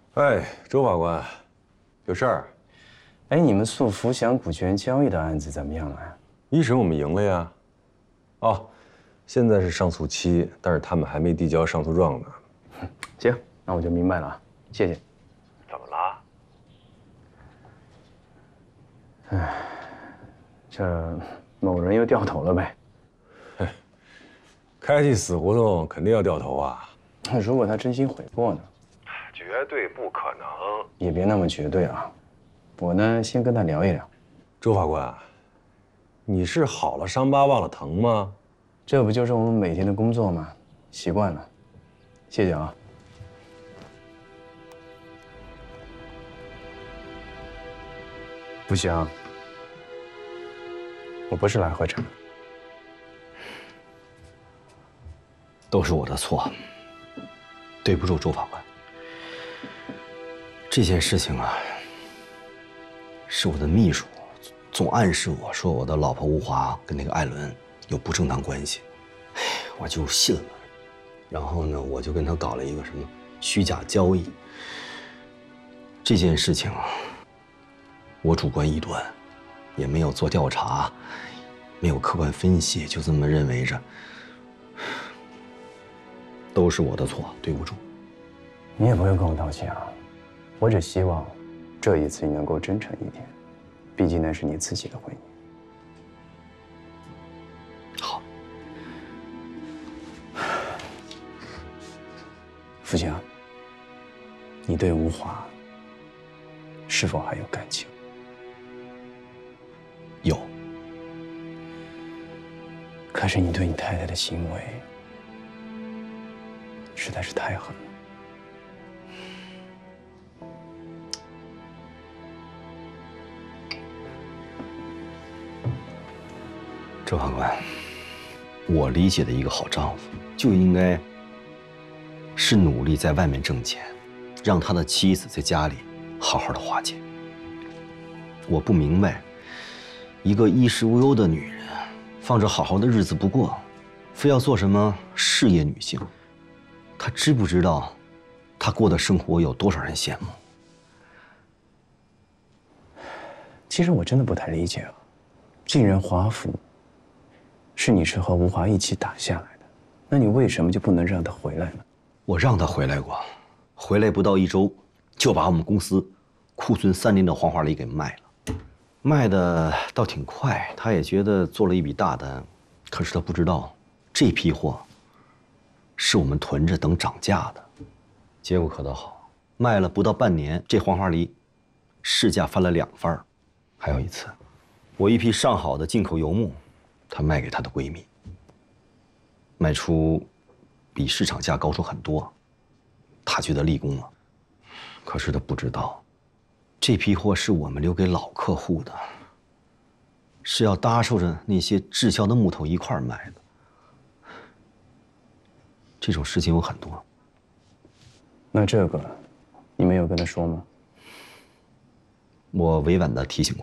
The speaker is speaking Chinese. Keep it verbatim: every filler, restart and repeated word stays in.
哎，周法官，有事儿？ 哎，你们诉福祥股权交易的案子怎么样了呀？ 一审我们赢了呀。哦，现在是上诉期，但是他们还没递交上诉状呢。 行，那我就明白了啊，谢谢。 怎么了？ 哎，这某人又掉头了呗。 开启死胡同肯定要掉头啊。 如果他真心悔过呢？ 绝对不可能。 也别那么绝对啊。我呢，先跟他聊一聊。 周法官，你是好了伤疤忘了疼吗？ 这不就是我们每天的工作吗？习惯了。谢谢啊。不行，我不是来喝茶。 都是我的错，对不住周法官。这件事情啊，是我的秘书总暗示我说我的老婆吴华跟那个艾伦有不正当关系，哎，我就信了。然后呢，我就跟他搞了一个什么虚假交易。这件事情啊，我主观臆断，也没有做调查，没有客观分析，就这么认为着。都是我的错，对不住。 你也不用跟我道歉啊，我只希望这一次你能够真诚一点，毕竟那是你自己的婚姻。 好。 福强，你对吴华是否还有感情？ 有。 可是你对你太太的行为实在是太狠了。 周法官，我理解的一个好丈夫就应该是努力在外面挣钱，让他的妻子在家里好好的花钱。我不明白，一个衣食无忧的女人，放着好好的日子不过，非要做什么事业女性。她知不知道，她过的生活有多少人羡慕？ 其实我真的不太理解啊，晋人华府是你是和吴华一起打下来的，那你为什么就不能让他回来呢？ 我让他回来过，回来不到一周，就把我们公司库存三年的黄花梨给卖了，卖的倒挺快，他也觉得做了一笔大单，可是他不知道，这批货是我们囤着等涨价的，结果可倒好，卖了不到半年，这黄花梨市价翻了两番儿。还有一次，我一批上好的进口油木，她卖给她的闺蜜，卖出比市场价高出很多，她觉得立功了。可是她不知道，这批货是我们留给老客户的，是要搭售着那些滞销的木头一块儿卖的。这种事情有很多。 那这个，你没有跟他说吗？ 我委婉地提醒过。